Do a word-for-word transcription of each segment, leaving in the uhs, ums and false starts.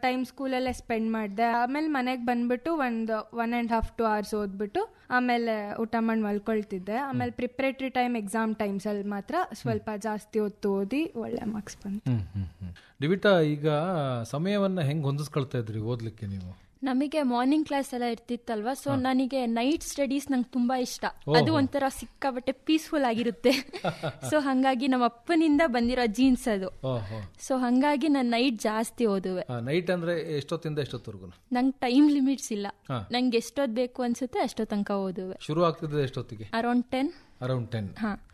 Time ಸ್ಕೂಲಲ್ಲೇ spend ಮಾಡಿದೆ. ಆಮೇಲೆ ಮನೆಗೆ ಬಂದ್ಬಿಟ್ಟು ಒಂದು one and half two hours ಓದ್ಬಿಟ್ಟು ಆಮೇಲೆ ಊಟ ಮಾಡಿ ಮಲ್ಕೊಳ್ತಿದ್ದೆ. ಆಮೇಲೆ ಪ್ರಿಪರೇಟರಿ ಟೈಮ್ ಎಕ್ಸಾಮ್ ಟೈಮ್ಸ್ ಅಲ್ಲಿ ಮಾತ್ರ ಸ್ವಲ್ಪ ಜಾಸ್ತಿ ಹೊತ್ತು ಓದಿ ಒಳ್ಳೆ ಮಾರ್ಕ್ಸ್ ಬಂತು. ದಿವಿಟಾ, ಈಗ ಸಮಯವನ್ನ ಹೆಂಗ್ ಹೊಂದಿಸ್ಕೊಳ್ತಾ ಇದ್ರಿ ಓದ್ಲಿಕ್ಕೆ ನೀವು? ನಮಗೆ ಮಾರ್ನಿಂಗ್ ಕ್ಲಾಸ್ ಎಲ್ಲ ಇರ್ತಿತ್ತಲ್ವಾ, ಸೊ ನನಗೆ ನೈಟ್ ಸ್ಟಡೀಸ್ ನಂಗೆ ತುಂಬಾ ಇಷ್ಟ. ಅದು ಒಂಥರ ಸಿಕ್ಕಾಬಟ್ಟೆ ಪೀಸ್ಫುಲ್ ಆಗಿರುತ್ತೆ. ಸೊ ಹಂಗಾಗಿ ನಮ್ಮ ಅಪ್ಪನಿಂದ ಬಂದಿರೋ ಜೀನ್ಸ್ ಅದು. ಸೊ ಹಂಗಾಗಿ ನಾನು ನೈಟ್ ಜಾಸ್ತಿ ಓದುವೆ. ನೈಟ್ ಅಂದ್ರೆ ಎಷ್ಟೊತ್ತಿಂದ ಎಷ್ಟೊತ್ತವರೆಗೂ? ನಂಗೆ ಟೈಮ್ ಲಿಮಿಟ್ಸ್ ಇಲ್ಲ, ನಂಗೆ ಎಷ್ಟೊತ್ ಬೇಕು ಅನ್ಸುತ್ತೆ ಅಷ್ಟೋ ತನಕ ಓದುವೆ. ಶುರು ಆಗ್ತದೆ ಎಷ್ಟೊತ್ತಿಗೆ? Around ten. Around ten.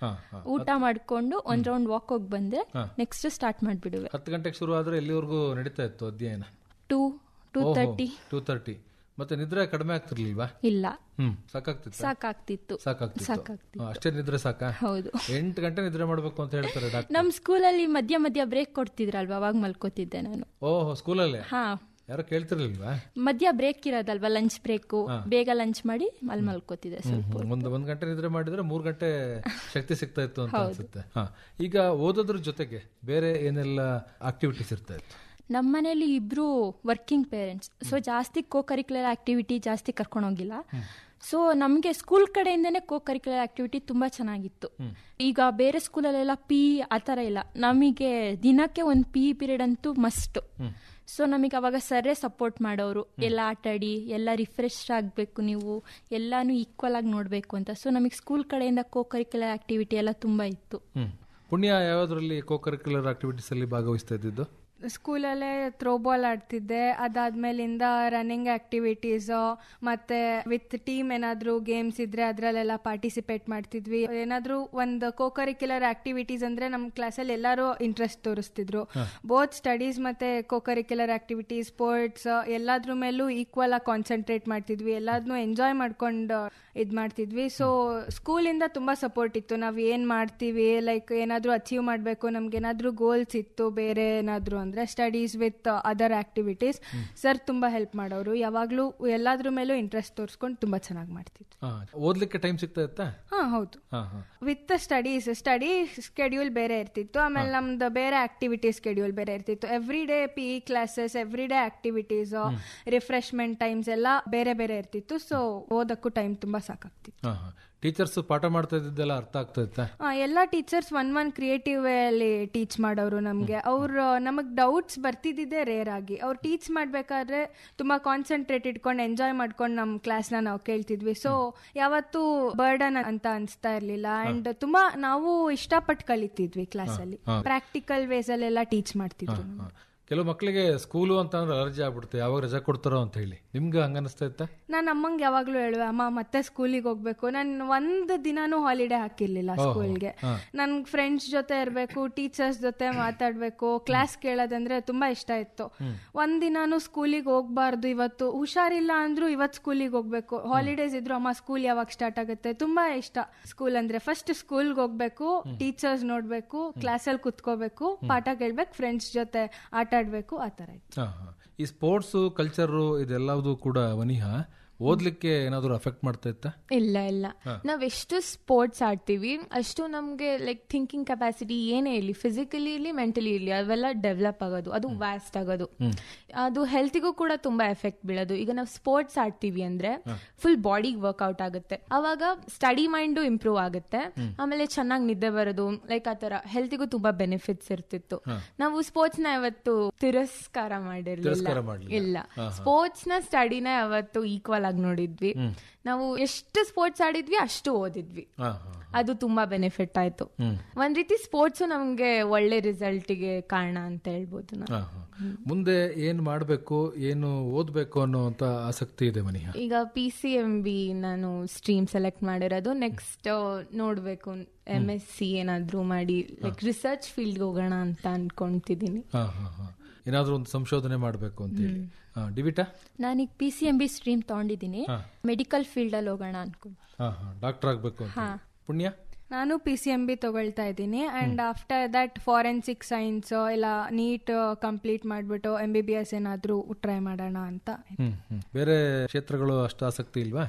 ಊಟ ಮಾಡ್ಕೊಂಡು ಒಂದ್ ರೌಂಡ್ ವಾಕ್ ಹೋಗಿ ಬಂದ್ರೆ ನೆಕ್ಸ್ಟ್ ಸ್ಟಾರ್ಟ್ ಮಾಡ್ಬಿಡುವೆ. ಹತ್ತು ಗಂಟೆಗೆ ಶುರು ಆದ್ರೆ ಎಲ್ಲಿವರೆಗೂ ನಡೀತಾ ಇತ್ತು ಅಧ್ಯಯನ? Two two thirty two thirty ಮತ್ತೆ ನಿದ್ರೆ ಕಡಿಮೆ ಆಗ್ತಿರ್ಲಿಲ್ವಾ? ಇಲ್ಲ, ಹ್ಮ್ ಸಾಕಾಗ್ತಿತ್ತು ಸಾಕಾಗ್ತಿತ್ತು ಸಾಕಾಗ್ತಿತ್ತು ಅಷ್ಟೇ ನಿದ್ರೆ ಸಾಕ? ಹೌದು, ಎಂಟು ಗಂಟೆ ನಿದ್ರೆ ಮಾಡ್ಬೇಕು ಅಂತ ಹೇಳ್ತಾರೆ ಡಾಕ್ಟರ್. ನಮ್ ಸ್ಕೂಲಲ್ಲಿ ಮಧ್ಯ ಮಧ್ಯ ಬ್ರೇಕ್ ಕೊಡ್ತಿದ್ರಲ್ವಾ, ಅವಾಗ ಮಲ್ಕೋತಿದ್ದೆ ನಾನು. ಓಹ್, ಸ್ಕೂಲಲ್ಲೇ? ಹಾ, ಯಾರು ಕೇಳ್ತಿರ್ಲಿಲ್ವಾ? ಮಧ್ಯ ಬ್ರೇಕ್ ಇರೋದಲ್ವಾ, ಲಂಚ್ ಬ್ರೇಕ್, ಬೇಗ ಲಂಚ್ ಮಾಡಿ ಅಲ್ಲಿ ಮಲ್ಕೋತಿದ್ದೆ. ಸ್ವಲ್ಪ ಒಂದ್ ಒಂದ್ ಗಂಟೆ ನಿದ್ರೆ ಮಾಡಿದ್ರೆ ಮೂರ್ ಗಂಟೆ ಶಕ್ತಿ ಸಿಗ್ತಾ ಇತ್ತು ಅಂತ ಅನ್ಸುತ್ತೆ. ಈಗ ಓದೋದ್ರ ಜೊತೆಗೆ ಬೇರೆ ಏನೆಲ್ಲ ಆಕ್ಟಿವಿಟೀಸ್ ಇರ್ತಾ ಇತ್ತು? ನಮ್ಮ ಮನೇಲಿ ಇಬ್ರು ವರ್ಕಿಂಗ್ ಪೇರೆಂಟ್ಸ್, ಸೊ ಜಾಸ್ತಿ ಕೋ ಕರಿಕ್ಯುಲರ್ ಆಕ್ಟಿವಿಟಿ ಜಾಸ್ತಿ ಕರ್ಕೊಂಡು ಹೋಗಿಲ್ಲ. ಸೊ ನಮಗೆ ಸ್ಕೂಲ್ ಕಡೆಯಿಂದನೇ ಕೋ ಕರಿಕ್ಯುಲರ್ ಆಕ್ಟಿವಿಟಿ ತುಂಬಾ ಚೆನ್ನಾಗಿತ್ತು. ಈಗ ಬೇರೆ ಸ್ಕೂಲಲ್ಲೆಲ್ಲ ಪಿ ಆ ಥರ ಇಲ್ಲ, ನಮಗೆ ದಿನಕ್ಕೆ ಒಂದು ಪಿ ಪೀರಿಯಡ್ ಅಂತೂ ಮಸ್ಟ್. ಸೊ ನಮಗೆ ಅವಾಗ ಸರ್ರೇ ಸಪೋರ್ಟ್ ಮಾಡೋರು, ಎಲ್ಲ ಆಟಾಡಿ ಎಲ್ಲ ರಿಫ್ರೆಶ್ ಆಗಬೇಕು, ನೀವು ಎಲ್ಲಾನು ಈಕ್ವಲ್ ಆಗಿ ನೋಡಬೇಕು ಅಂತ. ಸೊ ನಮಗೆ ಸ್ಕೂಲ್ ಕಡೆಯಿಂದ ಕೋ ಕರಿಕ್ಯುಲರ್ ಆಕ್ಟಿವಿಟಿ ಎಲ್ಲ ತುಂಬಾ ಇತ್ತು. ಪುಣ್ಯ, ಯಾವ್ದ್ರಲ್ಲಿ ಕೋ ಕರಿಕ್ಯುಲರ್ ಆಕ್ಟಿವಿಟೀಸ್ ಅಲ್ಲಿ ಭಾಗವಹಿಸ್ತಾ ಇದ್ದಿದ್ದು? ಸ್ಕೂಲಲ್ಲೇ ಥ್ರೋಬಾಲ್ ಆಡ್ತಿದ್ದೆ, ಅದಾದ್ಮೇಲಿಂದ ರನ್ನಿಂಗ್ ಆಕ್ಟಿವಿಟೀಸ್, ಮತ್ತೆ ವಿತ್ ಟೀಮ್ ಏನಾದ್ರು ಗೇಮ್ಸ್ ಇದ್ರೆ ಅದ್ರಲ್ಲೆಲ್ಲ ಪಾರ್ಟಿಸಿಪೇಟ್ ಮಾಡ್ತಿದ್ವಿ. ಏನಾದ್ರು ಒಂದು ಕೋ ಕರಿಕ್ಯುಲರ್ ಆಕ್ಟಿವಿಟೀಸ್ ಅಂದ್ರೆ ನಮ್ ಕ್ಲಾಸಲ್ಲಿ ಎಲ್ಲಾರು ಇಂಟ್ರೆಸ್ಟ್ ತೋರಿಸ್ತಿದ್ರು. ಬೋತ್ ಸ್ಟಡೀಸ್ ಮತ್ತೆ ಕೋ ಕರಿಕ್ಯುಲರ್ ಆಕ್ಟಿವಿಟೀಸ್, ಸ್ಪೋರ್ಟ್ಸ್ ಎಲ್ಲಾದ್ರ ಮೇಲೂ ಈಕ್ವಲ್ ಆಗಿ ಕಾನ್ಸಂಟ್ರೇಟ್ ಮಾಡ್ತಿದ್ವಿ, ಎಲ್ಲಾದ್ನೂ ಎಂಜಾಯ್ ಮಾಡ್ಕೊಂಡು ಇದ್ ಮಾಡ್ತಿದ್ವಿ. ಸೊ ಸ್ಕೂಲಿಂದ ತುಂಬಾ ಸಪೋರ್ಟ್ ಇತ್ತು. ನಾವ್ ಏನ್ ಮಾಡ್ತೀವಿ, ಲೈಕ್ ಏನಾದ್ರು ಅಚೀವ್ ಮಾಡ್ಬೇಕು, ನಮ್ಗೆ ಏನಾದ್ರು ಗೋಲ್ಸ್ ಇತ್ತು ಬೇರೆ ಏನಾದ್ರು ಅಂದ್ರೆ studies with other activities, sir ತುಂಬಾ ಹೆಲ್ಪ್ ಮಾಡೋರು. ಯಾವಾಗ್ಲೂ ಎಲ್ಲಾದ್ರ ಮೇಲೂ ಇಂಟ್ರೆಸ್ಟ್ ತೋರಿಸ್ಕೊಂಡು ತುಂಬಾ ಚೆನ್ನಾಗಿ ಮಾಡ್ತಿದ್ರು. ಓದ್ಲಿಕ್ಕೆ ಟೈಮ್ ಸಿಗ್ತಾ ಇತ್ತಾ? ಹಾ ಹೌದು, ವಿತ್ ಸ್ಟಡೀಸ್ ಸ್ಟಡಿ ಸ್ಕೆಡ್ಯೂಲ್ ಬೇರೆ ಇರ್ತಿತ್ತು, ಆಮೇಲೆ ನಮ್ದು ಬೇರೆ ಆಕ್ಟಿವಿಟೀಸ್ ಸ್ಕೆಡ್ಯೂಲ್ ಬೇರೆ ಇರ್ತಿತ್ತು. Every day P E classes, every day activities, refreshment times ಎಲ್ಲ ಬೇರೆ ಬೇರೆ ಇರ್ತಿತ್ತು. ಸೊ ಓದಕ್ಕೂ ಟೈಮ್ ತುಂಬಾ ಸಾಕಾಗ್ತಿತ್ತು. ಟೀಚರ್ಸ್ ಪಾಠ ಮಾಡ್ತಾ ಇದ್ದೆಲ್ಲ ಅರ್ಥ ಆಗ್ತಾ ಇತ್ತಾ? ಎಲ್ಲ teachers one one creative way ಅಲ್ಲಿ ಟೀಚ್ ಮಾಡೋರು ನಮ್ಗೆ. ಅವ್ರು ನಮಗ್ ಡೌಟ್ಸ್ ಬರ್ತಿದ್ದಿದ್ದೆ ರೇರ್ ಆಗಿ. ಅವ್ರು ಟೀಚ್ ಮಾಡ್ಬೇಕಾದ್ರೆ ತುಂಬಾ ಕಾನ್ಸಂಟ್ರೇಟ್ ಇಟ್ಕೊಂಡು ಎಂಜಾಯ್ ಮಾಡ್ಕೊಂಡು ನಮ್ ಕ್ಲಾಸ್ ನ ನಾವು ಕೇಳ್ತಿದ್ವಿ. ಸೊ ಯಾವತ್ತೂ ಬರ್ಡನ್ ಅಂತ ಅನ್ಸ್ತಾ ಇರ್ಲಿಲ್ಲ. ಅಂಡ್ ತುಂಬಾ ನಾವು ಇಷ್ಟಪಟ್ಟು ಕಲಿತಿದ್ವಿ ಕ್ಲಾಸ್ ಅಲ್ಲಿ. ಪ್ರಾಕ್ಟಿಕಲ್ ವೇಸ್ ಅಲ್ಲೆಲ್ಲ ಟೀಚ್ ಮಾಡ್ತಿದ್ವಿ. ಕೆಲವು ಮಕ್ಕಳಿಗೆ ಸ್ಕೂಲು ಅಂತ ಅಂದ್ರೆ ಅಲರ್ಜಿ ಆಗ್ಬಿಡುತ್ತೆ, ಯಾವಾಗ ರಜಾ ಕೊಡ್ತಾರೋ ಅಂತ ಹೇಳಿ. ನಿಮ್ಗೆ ಹಂಗನಿಸ್ತಾ ಇತ್ತ? ನಾನು ಅಮ್ಮಂಗೆ ಯಾವಾಗ್ಲೂ ಹೇಳುವೆ, ಅಮ್ಮ ಮತ್ತೆ ಸ್ಕೂಲಿಗೆ ಹೋಗ್ಬೇಕು. ನಾನು ಒಂದ್ ದಿನಾನು ಹಾಲಿಡೇ ಹಾಕಿರ್ಲಿಲ್ಲ ಸ್ಕೂಲ್ಗೆ. ನನ್ ಫ್ರೆಂಡ್ಸ್ ಜೊತೆ ಇರ್ಬೇಕು, ಟೀಚರ್ಸ್ ಜೊತೆ ಮಾತಾಡ್ಬೇಕು, ಕ್ಲಾಸ್ ಕೇಳೋದಂದ್ರೆ ತುಂಬಾ ಇಷ್ಟ ಇತ್ತು. ಒಂದ್ ದಿನಾನು ಸ್ಕೂಲಿಗೆ ಹೋಗ್ಬಾರ್ದು, ಇವತ್ತು ಹುಷಾರಿಲ್ಲ ಅಂದ್ರು ಇವತ್ ಸ್ಕೂಲಿಗೆ ಹೋಗ್ಬೇಕು, ಹಾಲಿಡೇಸ್ ಇದ್ರು ಅಮ್ಮ ಸ್ಕೂಲ್ ಯಾವಾಗ ಸ್ಟಾರ್ಟ್ ಆಗುತ್ತೆ. ತುಂಬಾ ಇಷ್ಟ ಸ್ಕೂಲ್ ಅಂದ್ರೆ. ಫಸ್ಟ್ ಸ್ಕೂಲ್ಗೆ ಹೋಗ್ಬೇಕು, ಟೀಚರ್ಸ್ ನೋಡ್ಬೇಕು, ಕ್ಲಾಸಲ್ಲಿ ಕುತ್ಕೋಬೇಕು, ಪಾಠ ಕೇಳ್ಬೇಕು, ಫ್ರೆಂಡ್ಸ್ ಜೊತೆ ಆಟ ಆಡ್ಬೇಕು, ಆ ತರ ಇತ್ತು. ಈ ಸ್ಪೋರ್ಟ್ಸ್ ಕಲ್ಚರ್ ಇದೆಲ್ಲವೂ ಕೂಡ ವನಿಹ ಓದ್ಲಿಕ್ಕೆ ಏನಾದ್ರು ಅಫೆಕ್ಟ್ ಮಾಡ್ತಾ ಇತ್ತ? ಇಲ್ಲ ಇಲ್ಲ, ನಾವ್ ಎಷ್ಟು ಸ್ಪೋರ್ಟ್ಸ್ ಆಡ್ತೀವಿ ಅಷ್ಟು ನಮ್ಗೆ ಲೈಕ್ ಥಿಂಕಿಂಗ್ ಕೆಪಾಸಿಟಿ ಏನೇ ಇರ್ಲಿ, ಫಿಸಿಕಲಿ ಇರ್ಲಿ ಮೆಂಟಲಿ ಇರ್ಲಿ, ಅವೆಲ್ಲ ಡೆವಲಪ್ ಆಗೋದು, ಅದು ವ್ಯಾಸ್ಟ್ ಆಗೋದು, ಅದು ಹೆಲ್ತಿಗೂ ಕೂಡ ತುಂಬಾ ಎಫೆಕ್ಟ್ ಬೀಳೋದು. ಈಗ ನಾವು ಸ್ಪೋರ್ಟ್ಸ್ ಆಡ್ತೀವಿ ಅಂದ್ರೆ ಫುಲ್ ಬಾಡಿಗೆ ವರ್ಕ್ಔಟ್ ಆಗುತ್ತೆ, ಅವಾಗ ಸ್ಟಡಿ ಮೈಂಡು ಇಂಪ್ರೂವ್ ಆಗುತ್ತೆ, ಆಮೇಲೆ ಚೆನ್ನಾಗಿ ನಿದ್ದೆ ಬರೋದು, ಲೈಕ್ ಆತರ ಹೆಲ್ತಿಗೂ ತುಂಬಾ ಬೆನಿಫಿಟ್ಸ್ ಇರ್ತಿತ್ತು. ನಾವು ಸ್ಪೋರ್ಟ್ಸ್ ನ ಯಾವತ್ತು ತಿರಸ್ಕಾರ ಮಾಡಿರ್ಲಿಲ್ಲ. ಇಲ್ಲ, ಸ್ಪೋರ್ಟ್ಸ್ ನ ಸ್ಟಡಿನ ಯಾವತ್ತು ಈಕ್ವಲ್ ನೋಡಿದ್ವಿ. ನಾವು ಎಷ್ಟು ಸ್ಪೋರ್ಟ್ಸ್ ಆಡಿದ್ವಿ ಅಷ್ಟು ಓದಿದ್ವಿ, ಅದು ತುಂಬಾ ಬೆನಿಫಿಟ್ ಆಯ್ತು. ಒಂದ್ ರೀತಿ ಸ್ಪೋರ್ಟ್ಸ್ ನಮ್ಗೆ ಒಳ್ಳೆ ರಿಸಲ್ಟ್ ಗೆ ಕಾರಣ ಅಂತ ಹೇಳ್ಬೋದು. ಮುಂದೆ ಏನ್ ಮಾಡ್ಬೇಕು, ಏನು ಓದ್ಬೇಕು ಅನ್ನೋಂತ ಆಸಕ್ತಿ ಇದೆ ಮನಿಹ? ಈಗ ಪಿ ಸಿ ಎಂ ಬಿ ನಾನು ಸ್ಟ್ರೀಮ್ ಸೆಲೆಕ್ಟ್ ಮಾಡಿರೋದು. ನೆಕ್ಸ್ಟ್ ನೋಡ್ಬೇಕು, ಎಂ ಎಸ್ ಸಿ ಏನಾದ್ರು ಮಾಡಿ ಲೈಕ್ ರಿಸರ್ಚ್ ಫೀಲ್ಡ್ ಹೋಗೋಣ ಅಂತ ಅನ್ಕೊಂತಿದೀನಿ. ಏನಾದ್ರೂ ಒಂದು ಸಂಶೋಧನೆ ಮಾಡ್ಬೇಕು ಅಂತ ಹೇಳಿ. ಡಿವಿಟಾ? ನಾನೀಗ P C M B stream ತಗೊಂಡಿದ್ದೀನಿ, ಮೆಡಿಕಲ್ ಫೀಲ್ಡ್ ಅಲ್ಲಿ ಹೋಗೋಣ ಅನ್ಕೊಂಡು. ಡಾಕ್ಟರ್ ಆಗ್ಬೇಕು ಅಂತ. ಪುಣ್ಯ? ನಾನು ಪಿ ಸಿ ಎಂ ಬಿ ತಗೊಳ್ತಾ ಇದ್ದೀನಿ. And after that forensic science ಇಲ್ಲ ನೀಟ್ ಕಂಪ್ಲೀಟ್ ಮಾಡ್ಬಿಟ್ಟು ಎಂ ಬಿ ಬಿ ಎಸ್ ಏನಾದ್ರೂ ಟ್ರೈ ಮಾಡೋಣ ಅಂತ. ಬೇರೆ ಕ್ಷೇತ್ರಗಳು ಅಷ್ಟು ಆಸಕ್ತಿ ಇಲ್ವಾ?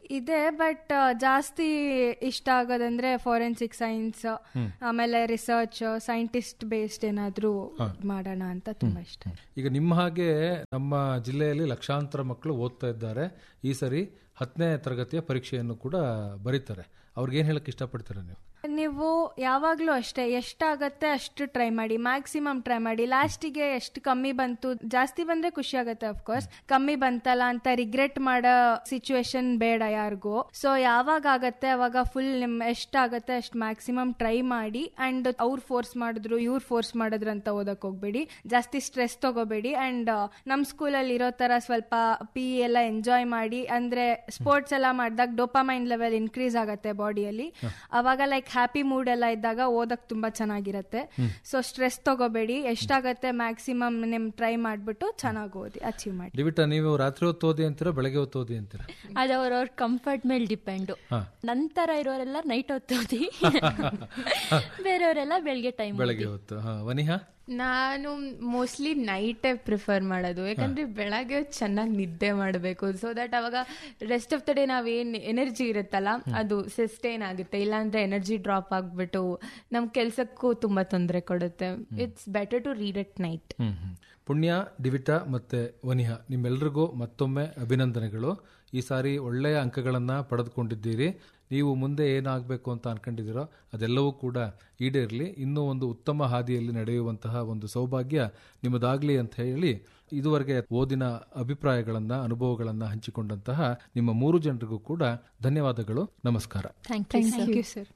ಇದೆ, ಬಟ್ ಜಾಸ್ತಿ ಇಷ್ಟ ಆಗೋದಂದ್ರೆ ಫೋರೆನ್ಸಿಕ್ ಸೈನ್ಸ್, ಆಮೇಲೆ ರಿಸರ್ಚ್, ಸೈಂಟಿಸ್ಟ್ ಬೇಸ್ಡ್ ಏನಾದ್ರೂ ಮಾಡೋಣ ಅಂತ ತುಂಬಾ ಇಷ್ಟ. ಈಗ ನಿಮ್ಮ ಹಾಗೆ ನಮ್ಮ ಜಿಲ್ಲೆಯಲ್ಲಿ ಲಕ್ಷಾಂತರ ಮಕ್ಕಳು ಓದ್ತಾ ಇದ್ದಾರೆ. ಈ ಸರಿ ಹತ್ತನೇ ತರಗತಿಯ ಪರೀಕ್ಷೆಯನ್ನು ಕೂಡ ಬರೀತಾರೆ. ಅವ್ರಿಗೆ ಏನ್ ಹೇಳಕ್ ಇಷ್ಟಪಡ್ತೀರಾ ನೀವು? ನೀವು ಯಾವಾಗ್ಲೂ ಅಷ್ಟೇ, ಎಷ್ಟಾಗತ್ತೆ ಅಷ್ಟು ಟ್ರೈ ಮಾಡಿ, ಮ್ಯಾಕ್ಸಿಮಮ್ ಟ್ರೈ ಮಾಡಿ. ಲಾಸ್ಟಿಗೆ ಎಷ್ಟು ಕಮ್ಮಿ ಬಂತು, ಜಾಸ್ತಿ ಬಂದ್ರೆ ಖುಷಿ ಆಗತ್ತೆ ಅಫ್ಕೋರ್ಸ್, ಕಮ್ಮಿ ಬಂತಲ್ಲ ಅಂತ ರಿಗ್ರೆಟ್ ಮಾಡೋ ಸಿಚುವೇಶನ್ ಬೇಡ ಯಾರಿಗೂ. ಸೊ ಯಾವಾಗ ಆಗತ್ತೆ ಅವಾಗ ಫುಲ್ ನಿಮ್ ಎಷ್ಟಾಗತ್ತೆ ಅಷ್ಟು ಮ್ಯಾಕ್ಸಿಮಮ್ ಟ್ರೈ ಮಾಡಿ. ಅಂಡ್ ಅವ್ರು ಫೋರ್ಸ್ ಮಾಡಿದ್ರು ಇವ್ರು ಫೋರ್ಸ್ ಮಾಡಿದ್ರು ಅಂತ ಓದಕ್ ಹೋಗ್ಬೇಡಿ, ಜಾಸ್ತಿ ಸ್ಟ್ರೆಸ್ ತಗೋಬೇಡಿ. ಅಂಡ್ ನಮ್ ಸ್ಕೂಲಲ್ಲಿ ಇರೋ ತರ ಸ್ವಲ್ಪ ಪಿ ಎಲ್ಲ ಎಂಜಾಯ್ ಮಾಡಿ. ಅಂದ್ರೆ ಸ್ಪೋರ್ಟ್ಸ್ ಎಲ್ಲ ಮಾಡಿದಾಗ ಡೋಪಾಮೈನ್ ಲೆವೆಲ್ ಇನ್ಕ್ರೀಸ್ ಆಗತ್ತೆ ಬಾಡಿಯಲ್ಲಿ. ಅವಾಗ ಲೈಕ್ ಹ್ಯಾಪಿ ಮೂಡ್ ಎಲ್ಲ ಇದ್ದಾಗ ಓದಕ್ ತುಂಬಾ ಚೆನ್ನಾಗಿರತ್ತೆ. ಸೊ ಸ್ಟ್ರೆಸ್ ತಗೋಬೇಡಿ, ಎಷ್ಟಾಗತ್ತೆ ಮ್ಯಾಕ್ಸಿಮಮ್ ನಿಮ್ ಟ್ರೈ ಮಾಡ್ಬಿಟ್ಟು ಚೆನ್ನಾಗಿ ಓದಿ ಅಚೀವ್ ಮಾಡಿ. ದಿವಿಟಾ, ನೀವು ರಾತ್ರಿ ಹೊತ್ತು ಓದಿ ಅಂತೀರಾ ಬೆಳಗ್ಗೆ ಹೊತ್ತು ಓದಿ ಅಂತೀರಾ? ಅದು ಅವ್ರವ್ರ ಕಂಫರ್ಟ್ ಮೇಲೆ ಡಿಪೆಂಡ್. ನಂತರ ಇರೋರೆಲ್ಲ ನೈಟ್ ಹೊತ್ತು ಓದಿ, ಬೇರೆಯವರೆಲ್ಲ ಬೆಳಗ್ಗೆ ಟೈಮ್ ಬೆಳಗ್ಗೆ ಹೊತ್ತು. ವನಿಹಾ? ನಾನು ಮೋಸ್ಟ್ಲಿ ನೈಟೇ ಪ್ರಿಫರ್ ಮಾಡೋದು, ಯಾಕಂದ್ರೆ ಬೆಳಗ್ಗೆ ಚೆನ್ನಾಗಿ ನಿದ್ದೆ ಮಾಡಬೇಕು. ಸೊ ದಟ್ ಅವಾಗ ರೆಸ್ಟ್ ಆಫ್ ದ ಡೇ ನಾವೇನ್ ಎನರ್ಜಿ ಇರುತ್ತಲ್ಲ ಅದು ಸಸ್ಟೈನ್ ಆಗುತ್ತೆ. ಇಲ್ಲಾಂದ್ರೆ ಎನರ್ಜಿ ಡ್ರಾಪ್ ಆಗ್ಬಿಟ್ಟು ನಮ್ ಕೆಲ್ಸಕ್ಕೂ ತುಂಬಾ ತೊಂದರೆ ಕೊಡುತ್ತೆ. It's better to read at night. ಪುಣ್ಯ, ದಿವಿಟಾ ಮತ್ತೆ ವನಿಹಾ, ನಿಮ್ಮೆಲ್ರಿಗೂ ಮತ್ತೊಮ್ಮೆ ಅಭಿನಂದನೆಗಳು. ಈ ಸಾರಿ ಒಳ್ಳೆಯ ಅಂಕಗಳನ್ನ ಪಡೆದುಕೊಂಡಿದ್ದೀರಿ. ನೀವು ಮುಂದೆ ಏನಾಗಬೇಕು ಅಂತ ಅನ್ಕೊಂಡಿದ್ದೀರೋ ಅದೆಲ್ಲವೂ ಕೂಡ ಈಡೇರಲಿ. ಇನ್ನೂ ಒಂದು ಉತ್ತಮ ಹಾದಿಯಲ್ಲಿ ನಡೆಯುವಂತಹ ಒಂದು ಸೌಭಾಗ್ಯ ನಿಮ್ಮದಾಗ್ಲಿ ಅಂತ ಹೇಳಿ ಇದುವರೆಗೆ ಓದಿನ ಅಭಿಪ್ರಾಯಗಳನ್ನ ಅನುಭವಗಳನ್ನ ಹಂಚಿಕೊಂಡಂತಹ ನಿಮ್ಮ ಮೂರು ಜನರಿಗೂ ಕೂಡ ಧನ್ಯವಾದಗಳು. ನಮಸ್ಕಾರ. Thank you sir.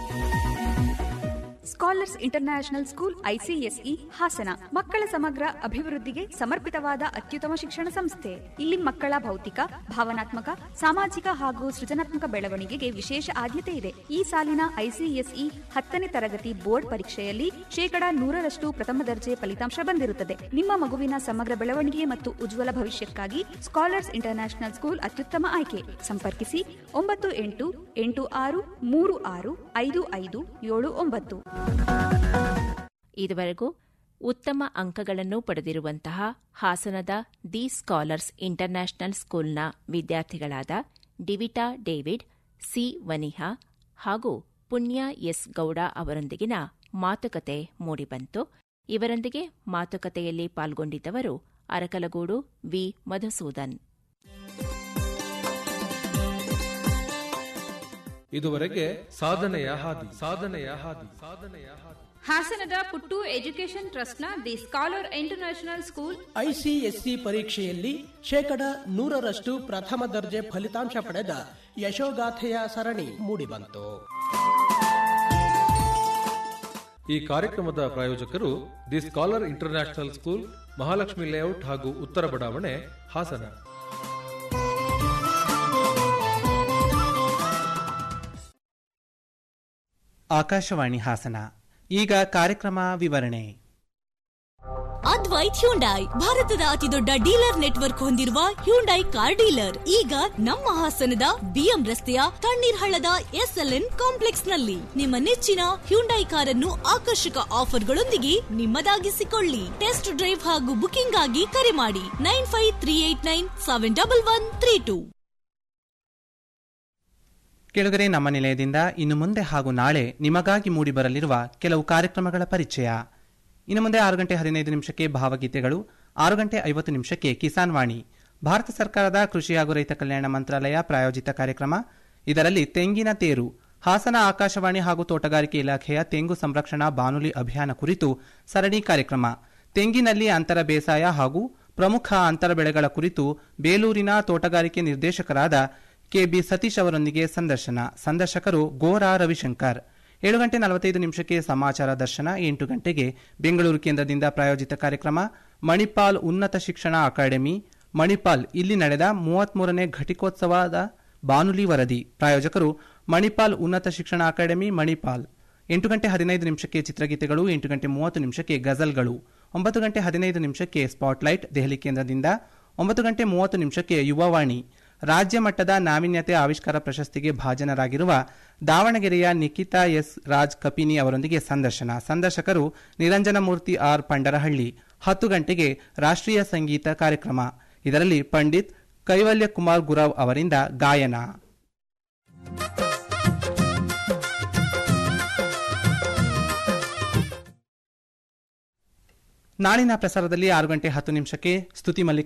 Scholars international school ICSE Hassan ಮಕ್ಕಳ ಸಮಗ್ರ ಅಭಿವೃದ್ಧಿಗೆ ಸಮರ್ಪಿತವಾದ ಅತ್ಯುತ್ತಮ ಶಿಕ್ಷಣ ಸಂಸ್ಥೆ. ಇಲ್ಲಿ ಮಕ್ಕಳ ಭೌತಿಕ, ಭಾವನಾತ್ಮಕ, ಸಾಮಾಜಿಕ ಹಾಗೂ ಸೃಜನಾತ್ಮಕ ಬೆಳವಣಿಗೆಗೆ ವಿಶೇಷ ಆದ್ಯತೆ ಇದೆ. ಈ ಸಾಲಿನ ಐಸಿಎಸ್ಇ ಹತ್ತನೇ ತರಗತಿ ಬೋರ್ಡ್ ಪರೀಕ್ಷೆಯಲ್ಲಿ ಶೇಕಡಾ ನೂರರಷ್ಟು ಪ್ರಥಮ ದರ್ಜೆ ಫಲಿತಾಂಶ ಬಂದಿರುತ್ತದೆ. ನಿಮ್ಮ ಮಗುವಿನ ಸಮಗ್ರ ಬೆಳವಣಿಗೆ ಮತ್ತು ಉಜ್ವಲ ಭವಿಷ್ಯಕ್ಕಾಗಿ ಸ್ಕಾಲರ್ಸ್ ಇಂಟರ್ನ್ಯಾಷನಲ್ ಸ್ಕೂಲ್ ಅತ್ಯುತ್ತಮ ಆಯ್ಕೆ. ಸಂಪರ್ಕಿಸಿ ಒಂಬತ್ತು ಎಂಟು ಎಂಟು ಆರು ಮೂರು ಆರು ಐದು ಐದು ಏಳು ಒಂಬತ್ತು. ಇದುವರೆಗೂ ಉತ್ತಮ ಅಂಕಗಳನ್ನು ಪಡೆದಿರುವಂತಹ ಹಾಸನದ ದಿ ಸ್ಕಾಲರ್ಸ್ ಇಂಟರ್ನ್ಯಾಷನಲ್ ಸ್ಕೂಲ್ನ ವಿದ್ಯಾರ್ಥಿಗಳಾದ ಡಿವಿಟಾ ಡೇವಿಡ್, ಸಿ ವನಿಹಾ ಹಾಗೂ ಪುಣ್ಯ ಎಸ್ ಗೌಡ ಅವರೊಂದಿಗಿನ ಮಾತುಕತೆ ಮೂಡಿಬಂತು. ಇವರೊಂದಿಗೆ ಮಾತುಕತೆಯಲ್ಲಿ ಪಾಲ್ಗೊಂಡಿದ್ದವರು ಅರಕಲಗೂಡು ವಿ ಮಧುಸೂದನ್. ಇದುವರೆಗೆ ಸಾಧನೆಯ ಹಾದಿ ಸಾಧನೆಯ ಹಾದಿ ಸಾಧನೆಯ ಹಾದಿ ಹಾಸನದ ಪುಟ್ಟು ಎಜುಕೇಷನ್ ಟ್ರಸ್ಟ್ನ the scholar international school ICSE ಪರೀಕ್ಷೆಯಲ್ಲಿ ಶೇಕಡ ನೂರರಷ್ಟು ಪ್ರಥಮ ದರ್ಜೆ ಫಲಿತಾಂಶ ಪಡೆದ ಯಶೋಗಾಥೆಯ ಸರಣಿ ಮೂಡಿಬಂತು. ಈ ಕಾರ್ಯಕ್ರಮದ ಪ್ರಾಯೋಜಕರು the scholar international school, Mahalakshmi layout ಹಾಗೂ ಉತ್ತರ ಬಡಾವಣೆ, ಹಾಸನ. ಆಕಾಶವಾಣಿ ಹಾಸನ. ಈಗ ಕಾರ್ಯಕ್ರಮ ವಿವರಣೆ. ಅದ್ವೈತ್ ಹ್ಯುಂಡೈ ಭಾರತದ ಅತಿದೊಡ್ಡ ಡೀಲರ್ ನೆಟ್ವರ್ಕ್ ಹೊಂದಿರುವ ಹ್ಯುಂಡೈ ಕಾರ್ ಡೀಲರ್ ಈಗ ನಮ್ಮ ಹಾಸನದ ಬಿಎಂ ರಸ್ತೆಯ ತಣ್ಣೀರ್ ಹಳ್ಳದ ಎಸ್ಎಲ್ಎನ್ ಕಾಂಪ್ಲೆಕ್ಸ್ ನಲ್ಲಿ ನಿಮ್ಮ ನೆಚ್ಚಿನ ಹ್ಯುಂಡೈ ಕಾರನ್ನು ಆಕರ್ಷಕ ಆಫರ್ಗಳೊಂದಿಗೆ ನಿಮ್ಮದಾಗಿಸಿಕೊಳ್ಳಿ. ಟೆಸ್ಟ್ ಡ್ರೈವ್ ಹಾಗೂ ಬುಕಿಂಗ್ ಆಗಿ ಕರೆ ಮಾಡಿ nine five three eight nine seven double one three two. ಕೆಳಗರೆ ನಮ್ಮ ನಿಲಯದಿಂದ ಇನ್ನು ಮುಂದೆ ಹಾಗೂ ನಾಳೆ ನಿಮಗಾಗಿ ಮೂಡಿಬರಲಿರುವ ಕೆಲವು ಕಾರ್ಯಕ್ರಮಗಳ ಪರಿಚಯ. ಇನ್ನು ಮುಂದೆ ಆರು ಗಂಟೆ ಹದಿನೈದು ನಿಮಿಷಕ್ಕೆ ಭಾವಗೀತೆಗಳು, ಆರು ಗಂಟೆ ಐವತ್ತು ನಿಮಿಷಕ್ಕೆ ಕಿಸಾನ್ ವಾಣಿ, ಭಾರತ ಸರ್ಕಾರದ ಕೃಷಿ ಹಾಗೂ ರೈತ ಕಲ್ಯಾಣ ಮಂತ್ರಾಲಯ ಪ್ರಾಯೋಜಿತ ಕಾರ್ಯಕ್ರಮ. ಇದರಲ್ಲಿ ತೆಂಗಿನ ತೇರು, ಹಾಸನ ಆಕಾಶವಾಣಿ ಹಾಗೂ ತೋಟಗಾರಿಕೆ ಇಲಾಖೆಯ ತೆಂಗು ಸಂರಕ್ಷಣಾ ಬಾನುಲಿ ಅಭಿಯಾನ ಕುರಿತು ಸರಣಿ ಕಾರ್ಯಕ್ರಮ. ತೆಂಗಿನಲ್ಲಿ ಅಂತರ ಬೇಸಾಯ ಹಾಗೂ ಪ್ರಮುಖ ಅಂತರ ಬೆಳೆಗಳ ಕುರಿತು ಬೇಲೂರಿನ ತೋಟಗಾರಿಕೆ ನಿರ್ದೇಶಕರಾದ ಕೆಬಿ ಸತೀಶ್ ಅವರೊಂದಿಗೆ ಸಂದರ್ಶನ. ಸಂದರ್ಶಕರು ಗೋರಾ ರವಿಶಂಕರ್. ಏಳು ಗಂಟೆ ನಲವತ್ತೈದು ನಿಮಿಷಕ್ಕೆ ಸಮಾಚಾರ ದರ್ಶನ. ಎಂಟು ಗಂಟೆಗೆ ಬೆಂಗಳೂರು ಕೇಂದ್ರದಿಂದ ಪ್ರಾಯೋಜಿತ ಕಾರ್ಯಕ್ರಮ ಮಣಿಪಾಲ್ ಉನ್ನತ ಶಿಕ್ಷಣ ಅಕಾಡೆಮಿ ಮಣಿಪಾಲ್ ಇಲ್ಲಿ ನಡೆದ ಮೂವತ್ಮೂರನೇ ಘಟಿಕೋತ್ಸವದ ಬಾನುಲಿ ವರದಿ. ಪ್ರಾಯೋಜಕರು ಮಣಿಪಾಲ್ ಉನ್ನತ ಶಿಕ್ಷಣ ಅಕಾಡೆಮಿ ಮಣಿಪಾಲ್. ಎಂಟು ಗಂಟೆ ಹದಿನೈದು ನಿಮಿಷಕ್ಕೆ ಚಿತ್ರಗೀತೆಗಳು. ಎಂಟು ಗಂಟೆ ಮೂವತ್ತು ನಿಮಿಷಕ್ಕೆ ಗಜಲ್ಗಳು. ಒಂಬತ್ತು ಗಂಟೆ ಹದಿನೈದು ನಿಮಿಷಕ್ಕೆ ಸ್ಪಾಟ್ಲೈಟ್ ದೆಹಲಿ ಕೇಂದ್ರದಿಂದ. ಒಂಬತ್ತು ಗಂಟೆ ಮೂವತ್ತು ನಿಮಿಷಕ್ಕೆ ಯುವವಾಣಿ. ರಾಜ್ಯ ಮಟ್ಟದ ನಾವೀನ್ಯತೆ ಆವಿಷ್ಕಾರ ಪ್ರಶಸ್ತಿಗೆ ಭಾಜನರಾಗಿರುವ ದಾವಣಗೆರೆಯ ನಿಖಿತಾ ಎಸ್ ರಾಜ್ ಕಪಿನಿ ಅವರೊಂದಿಗೆ ಸಂದರ್ಶನ. ಸಂದರ್ಶಕರು ನಿರಂಜನಮೂರ್ತಿ ಆರ್ ಪಂಡರಹಳ್ಳಿ. ಹತ್ತು ಗಂಟೆಗೆ ರಾಷ್ಟ್ರೀಯ ಸಂಗೀತ ಕಾರ್ಯಕ್ರಮ. ಇದರಲ್ಲಿ ಪಂಡಿತ್ ಕೈವಲ್ಯ ಕುಮಾರ್ ಗುರವ್ ಅವರಿಂದ ಗಾಯನ. ನಾಳಿನ ಪ್ರಸಾರದಲ್ಲಿ ಆರು ಗಂಟೆ ಹತ್ತು ನಿಮಿಷಕ್ಕೆ ಸ್ತುತಿ ಮಲ್ಲಿಕ್